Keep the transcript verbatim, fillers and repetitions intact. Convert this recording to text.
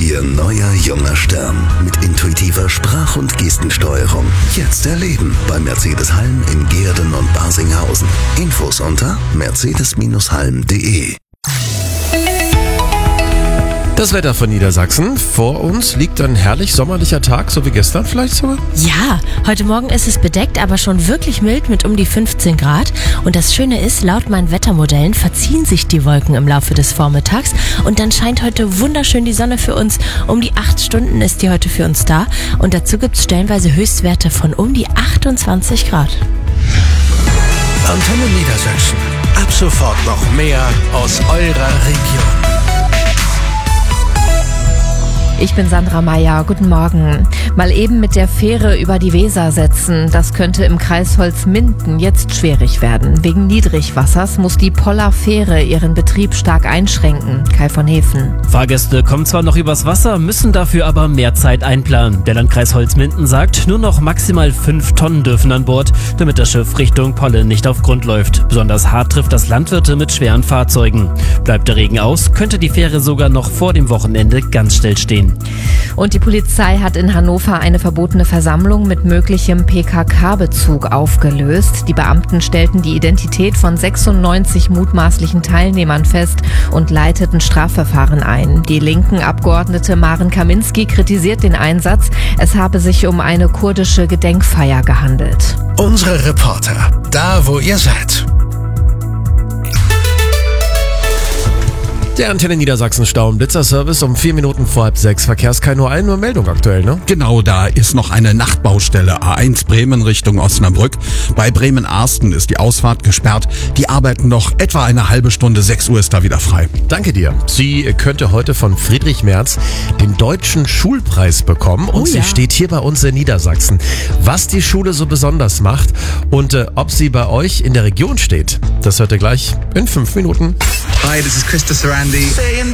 Ihr neuer junger Stern mit intuitiver Sprach- und Gestensteuerung. Jetzt erleben bei Mercedes Halm in Gehrden und Barsinghausen. Infos unter mercedes Halm punkt de. Das Wetter von Niedersachsen. Vor uns liegt ein herrlich sommerlicher Tag, so wie gestern vielleicht sogar. Ja, heute Morgen ist es bedeckt, aber schon wirklich mild mit um die fünfzehn Grad. Und das Schöne ist, laut meinen Wettermodellen verziehen sich die Wolken im Laufe des Vormittags. Und dann scheint heute wunderschön die Sonne für uns. Um die acht Stunden ist die heute für uns da. Und dazu gibt es stellenweise Höchstwerte von um die achtundzwanzig Grad. Antenne Niedersachsen. Ab sofort noch mehr aus eurer Region. Ich bin Sandra Meyer, guten Morgen. Mal eben mit der Fähre über die Weser setzen, das könnte im Kreis Holzminden jetzt schwierig werden. Wegen Niedrigwassers muss die Poller Fähre ihren Betrieb stark einschränken. Kai von Hefen. Fahrgäste kommen zwar noch übers Wasser, müssen dafür aber mehr Zeit einplanen. Der Landkreis Holzminden sagt, nur noch maximal fünf Tonnen dürfen an Bord, damit das Schiff Richtung Polle nicht auf Grund läuft. Besonders hart trifft das Landwirte mit schweren Fahrzeugen. Bleibt der Regen aus, könnte die Fähre sogar noch vor dem Wochenende ganz still stehen. Und die Polizei hat in Hannover eine verbotene Versammlung mit möglichem P K K-Bezug aufgelöst. Die Beamten stellten die Identität von sechsundneunzig mutmaßlichen Teilnehmern fest und leiteten Strafverfahren ein. Die linken Abgeordnete Maren Kaminski kritisiert den Einsatz. Es habe sich um eine kurdische Gedenkfeier gehandelt. Unsere Reporter, da wo ihr seid. Der Antenne Niedersachsen Stau- und Blitzerservice um vier Minuten vor halb sechs. Verkehrskei nur ein, nur Meldung aktuell, ne? Genau, da ist noch eine Nachtbaustelle. A eins Bremen Richtung Osnabrück. Bei Bremen-Arsten ist die Ausfahrt gesperrt. Die arbeiten noch etwa eine halbe Stunde. sechs Uhr ist da wieder frei. Danke dir. Sie könnte heute von Friedrich Merz den Deutschen Schulpreis bekommen und Oh, sie ja. steht hier bei uns in Niedersachsen. Was die Schule so besonders macht und äh, ob sie bei euch in der Region steht, das hört ihr gleich in fünf Minuten. Hi, this is Krista Sarandi. Saying